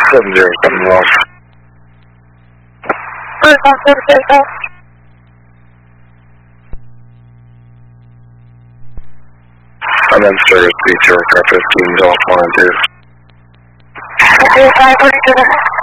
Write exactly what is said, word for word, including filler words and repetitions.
seven zero seven Golf. First on service aircraft. I'm in service, beach aircraft fifteen Golf one and two. Okay, five forty-two.